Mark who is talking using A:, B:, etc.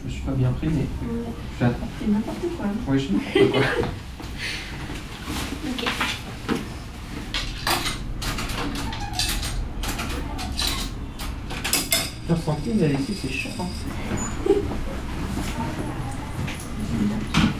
A: me suis pas bien prévenu.
B: C'est n'importe quoi.
A: Oui, je sais n'importe quoi.
B: Ok.
A: Constantine, elle ici, c'est chiant. Hein.